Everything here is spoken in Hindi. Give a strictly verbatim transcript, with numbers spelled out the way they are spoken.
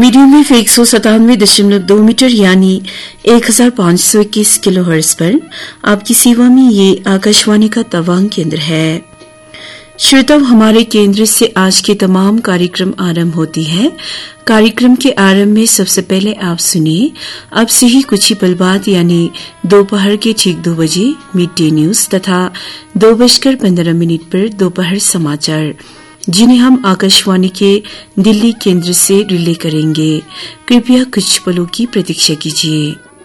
मीडियम वेव एक सौ सतानवे दशमलव दो मीटर यानी एक हजार पांच सौ इक्कीस किलो हर्ट्ज पर आपकी सेवा में ये आकाशवाणी का तवांग केंद्र है। श्रोताओं, हमारे केंद्र से आज के तमाम कार्यक्रम आरंभ होती है। कार्यक्रम के आरंभ में सबसे पहले आप सुनिए अब से ही कुछ ही पल बाद यानी दोपहर के ठीक दो बजे मिड डे न्यूज तथा दो बजकर पंद्रह मिनट पर दोपहर समाचार, जिन्हें हम आकाशवाणी के दिल्ली केंद्र से रिले करेंगे। कृपया कुछ पलों की प्रतीक्षा कीजिए।